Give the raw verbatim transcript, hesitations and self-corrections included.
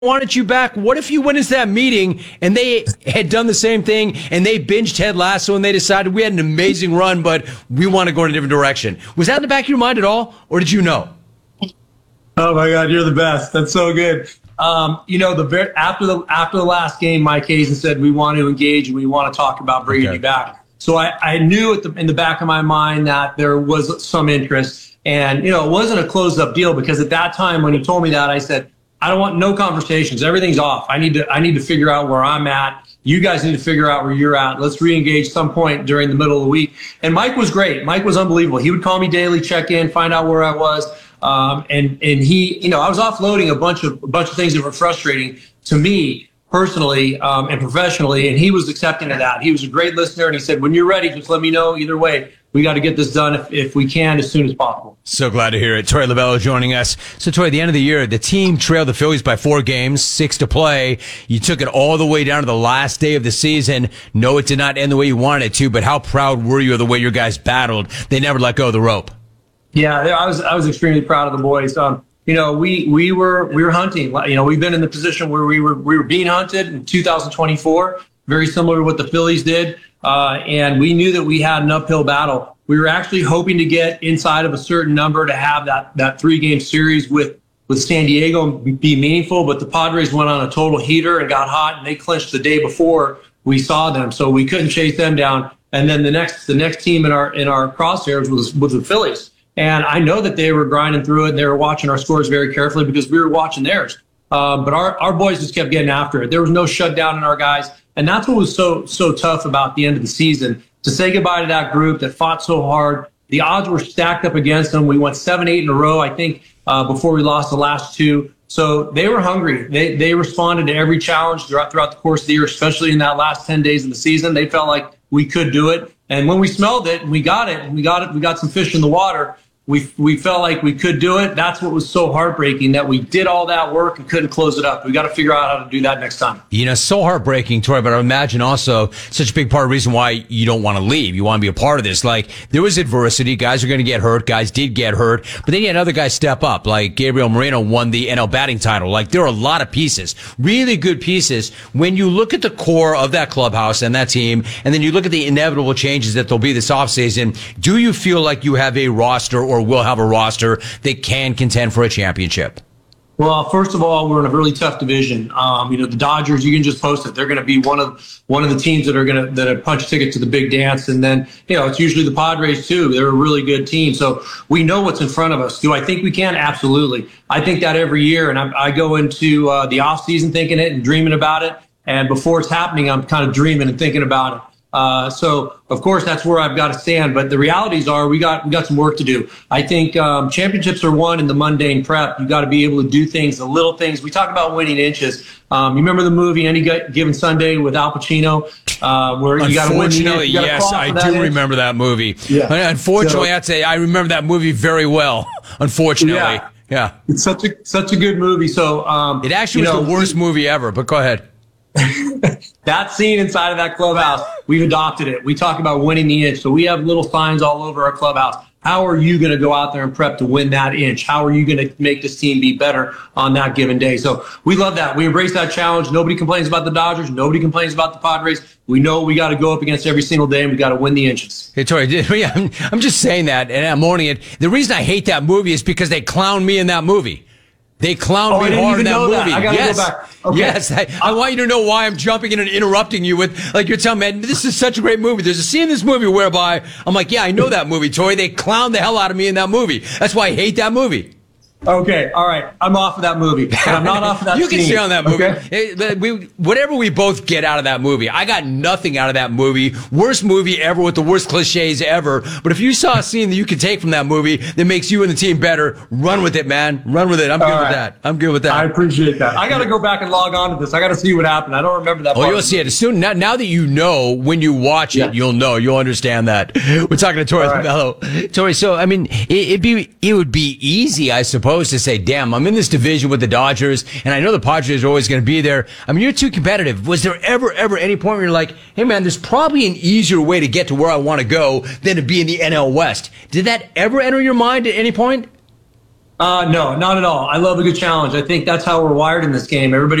wanted you back. What if you went into that meeting and they had done the same thing and they binged Ted Lasso and they decided we had an amazing run, but we want to go in a different direction? Was that in the back of your mind at all, or did you know? Oh my God, you're the best. That's so good. Um, you know, the very, after the after the last game, Mike Hazen said we want to engage and we want to talk about bringing Okay. you back. So I, I knew at the, in the back of my mind that there was some interest, and you know, it wasn't a closed up deal because at that time when he told me that, I said, I don't want no conversations. Everything's off. I need to I need to figure out where I'm at. You guys need to figure out where you're at. Let's re-engage some point during the middle of the week. And Mike was great. Mike was unbelievable. He would call me daily, check in, find out where I was. Um, and and he, you know, I was offloading a bunch of a bunch of things that were frustrating to me personally um, and professionally, and he was accepting of that. He was a great listener, and he said, "When you're ready, just let me know. Either way, we got to get this done if, if we can as soon as possible." So glad to hear it. Torey Lovullo joining us. So, Torey, at the end of the year, the team trailed the Phillies by four games, six to play. You took it all the way down to the last day of the season. No, it did not end the way you wanted it to, but how proud were you of the way your guys battled? They never let go of the rope. Yeah, I was I was extremely proud of the boys. Um, you know, we we were we were hunting. You know, we've been in the position where we were we were being hunted in two thousand twenty-four, very similar to what the Phillies did, uh, and we knew that we had an uphill battle. We were actually hoping to get inside of a certain number to have that that three game series with with San Diego and be meaningful. But the Padres went on a total heater and got hot, and they clinched the day before we saw them, so we couldn't chase them down. And then the next the next team in our in our crosshairs was was the Phillies. And I know that they were grinding through it and they were watching our scores very carefully because we were watching theirs. Um, but our, our boys just kept getting after it. There was no shutdown in our guys. And that's what was so, so tough about the end of the season, to say goodbye to that group that fought so hard. The odds were stacked up against them. We went seven, eight in a row, I think, uh, before we lost the last two. So they were hungry. They they responded to every challenge throughout, throughout the course of the year, especially in that last ten days of the season. They felt like we could do it. And when we smelled it and we got it, and we got it, we got some fish in the water, we we felt like we could do it. That's what was so heartbreaking, that we did all that work and couldn't close it up. We got to figure out how to do that next time. You know, so heartbreaking, Torey, but I imagine also such a big part of the reason why you don't want to leave. You want to be a part of this. Like, there was adversity. Guys are going to get hurt. Guys did get hurt. But then you had other guys step up. Like, Gabriel Moreno won the N L batting title. Like, there are a lot of pieces, really good pieces. When you look at the core of that clubhouse and that team, and then you look at the inevitable changes that there'll be this offseason, do you feel like you have a roster or will have a roster that can contend for a championship? Well, first of all, we're in a really tough division. Um, you know, the Dodgers, you can just post it. They're going to be one of one of the teams that are going to that have punch ticket to the big dance. And then, you know, it's usually the Padres too. They're a really good team. So we know what's in front of us. Do I think we can? Absolutely. I think that every year. And I, I go into uh, the off season thinking it and dreaming about it. And before it's happening, I'm kind of dreaming and thinking about it. Uh, so of course that's where I've got to stand, but the realities are we got, we got some work to do. I think, um, championships are won in the mundane prep. You got to be able to do things, the little things. We talk about winning inches. Um, you remember the movie Any Given Sunday with Al Pacino, uh, where you got to win the inch, you gotta yes, I do inch. remember that movie. Yeah. Unfortunately, So, I'd say I remember that movie very well. Unfortunately. Yeah. Yeah. It's such a, such a good movie. So, um, It actually you was know, the worst movie ever, but go ahead. that scene inside of that clubhouse, we've adopted it. We talk about winning the inch. So we have little signs all over our clubhouse. How are you going to go out there and prep to win that inch? How are you going to make this team be better on that given day? So we love that. We embrace that challenge. Nobody complains about the Dodgers. Nobody complains about the Padres. We know we got to go up against every single day, and we got to win the inches. Hey, Torey, yeah, I'm, I'm just saying that, and I'm owning it. The reason I hate that movie is because they clown me in that movie. They clowned Oh, I me didn't hard in even that know movie. that. I gotta yes. go back. Okay. Yes. I, I want you to know why I'm jumping in and interrupting you with, like, you're telling me, man, this is such a great movie. There's a scene in this movie whereby I'm like, yeah, I know that movie, Torey. They clowned the hell out of me in that movie. That's why I hate that movie. Okay, all right. I'm off of that movie. But I'm not off of that You can scene. stay on that movie. Okay? Hey, we, whatever we both get out of that movie, I got nothing out of that movie. Worst movie ever with the worst cliches ever. But if you saw a scene that you could take from that movie that makes you and the team better, run with it, man. Run with it. I'm good All with right. that. I'm good with that. I appreciate that. I got to go back and log on to this. I got to see what happened. I don't remember that Oh, part. you'll see it as soon. Now, now that you know, when you watch it, Yeah. you'll know. You'll understand that. We're talking to Torey All right. Lovullo. Torey, so I mean, it, it'd be it would be easy, I suppose, to say, "Damn, I'm in this division with the Dodgers, and I know the Padres are always going to be there." I mean, you're too competitive. Was there ever, ever any point where you're like, "Hey, man, there's probably an easier way to get to where I want to go than to be in the N L West"? Did that ever enter your mind at any point? Uh, no, not at all. I love a good challenge. I think that's how we're wired in this game. Everybody